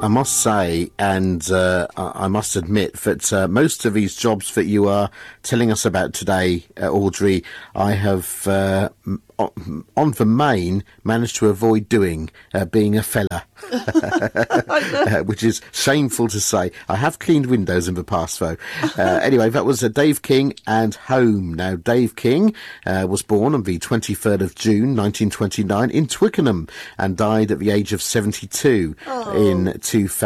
I must say, and I must admit that most of these jobs that you are telling us about today, Audrey, I have, on the main, managed to avoid doing, being a fella. Which is shameful to say. I have cleaned windows in the past, though. Anyway, that was Dave King and Home. Now, Dave King was born on the 23rd of June 1929 in Twickenham and died at the age of 72 in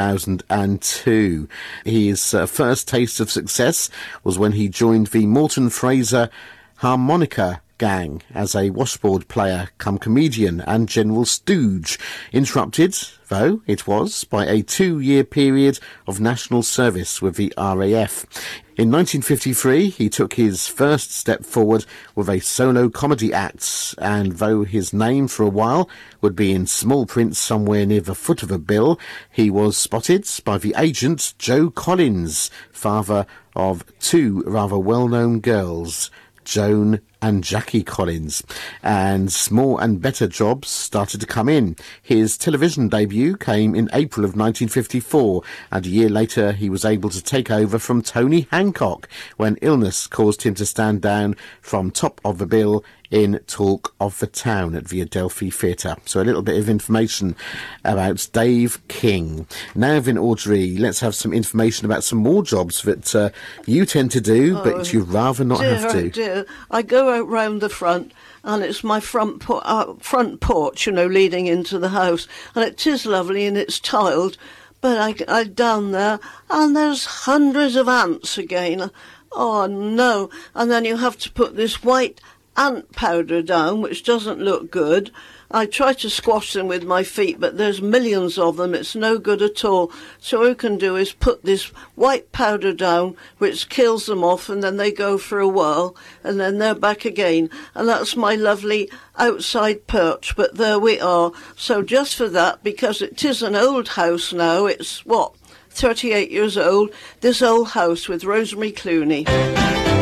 2002. His first taste of success was when he joined the Morton Fraser Harmonica gang as a washboard player come comedian and general stooge, interrupted, though it was, by a 2-year period of national service with the RAF. In 1953, he took his first step forward with a solo comedy act, and though his name for a while would be in small print somewhere near the foot of a bill, he was spotted by the agent Joe Collins, father of 2 rather well-known girls, Joan and Jackie Collins, and small and better jobs started to come in. His television debut came in April of 1954, and a year later he was able to take over from Tony Hancock when illness caused him to stand down from top of the bill in Talk of the Town at the Adelphi Theatre. So a little bit of information about Dave King. Now then, Audrey, let's have some information about some more jobs that you tend to do, but you'd rather not have to. Dear. I go out round the front, and it's my front porch, leading into the house, and it is lovely and it's tiled, but I down there, and there's hundreds of ants again. Oh, no. And then you have to put this white ant powder down, which doesn't look good. I try to squash them with my feet, but there's millions of them. It's no good at all. So all you can do is put this white powder down, which kills them off, and then they go for a while, and then they're back again. And that's my lovely outside perch, but there we are. So just for that, because it is an old house now, it's, 38 years old, this old house with Rosemary Clooney.